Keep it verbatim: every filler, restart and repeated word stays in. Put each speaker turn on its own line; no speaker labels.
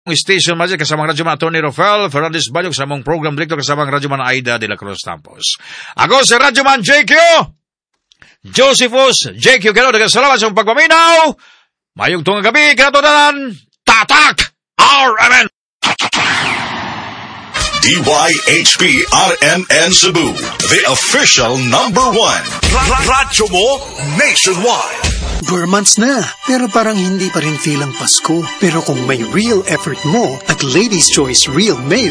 station man kasamang Radyo Man Atty. Rafael Fernandez Balyog sa mong program director kasamang Radyo Man Aida de la Cruz Campos. Ako si Radyo Man J Q Josephus J Q Galo, salamat sa pagpaminaw. Mayong tungang gabi, kinatudanan, tatak R M N.
D Y H P R M N Cebu, the official number one. Radyo mo nationwide.
Four months na, pero parang hindi pa rin feel ang Pasko. Pero kung may real effort mo at Ladies' Choice Real Mayo,